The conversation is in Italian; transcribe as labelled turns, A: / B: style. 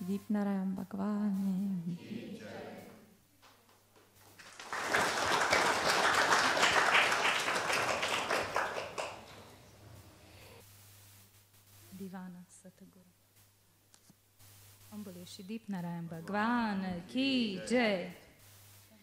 A: Dipnarayam Bhagwan. Divana Satguru. Om Bole Shri Dipnarayam Bhagwan ki jai.